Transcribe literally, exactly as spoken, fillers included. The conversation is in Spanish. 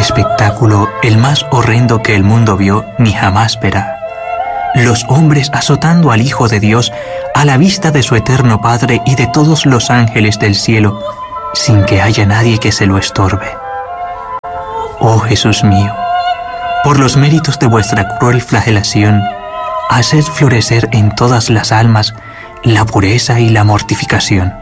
espectáculo el más horrendo que el mundo vio ni jamás verá. Los hombres azotando al Hijo de Dios a la vista de su eterno Padre y de todos los ángeles del cielo, sin que haya nadie que se lo estorbe. Oh Jesús mío, por los méritos de vuestra cruel flagelación, haced florecer en todas las almas la pureza y la mortificación.